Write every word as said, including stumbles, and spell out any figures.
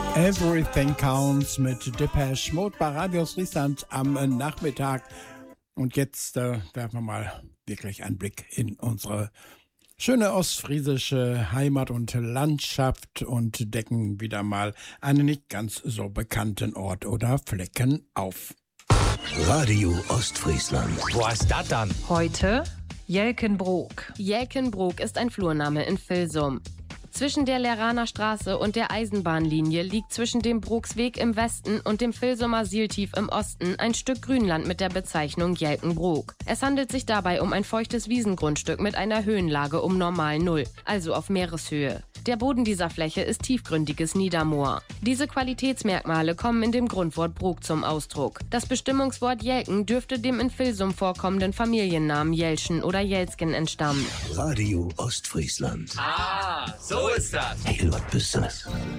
Everything Counts mit Depeche Mode bei Radio Friesland am Nachmittag. Und jetzt äh, werfen wir mal wirklich einen Blick in unsere schöne ostfriesische Heimat und Landschaft und decken wieder mal einen nicht ganz so bekannten Ort oder Flecken auf. Radio Ostfriesland. Wo ist das dann? Heute Jelkenbrook. Jelkenbrook ist ein Flurname in Vilsum. Zwischen der Leraner Straße und der Eisenbahnlinie liegt zwischen dem Brooksweg im Westen und dem Vilsumer Sieltief im Osten ein Stück Grünland mit der Bezeichnung Jelkenbrook. Es handelt sich dabei um ein feuchtes Wiesengrundstück mit einer Höhenlage um normal Null, also auf Meereshöhe. Der Boden dieser Fläche ist tiefgründiges Niedermoor. Diese Qualitätsmerkmale kommen in dem Grundwort Brook zum Ausdruck. Das Bestimmungswort Jelken dürfte dem in Vilsum vorkommenden Familiennamen Jelschen oder Jelsken entstammen. Radio Ostfriesland. Ah, so ist das. Hey, was bist das?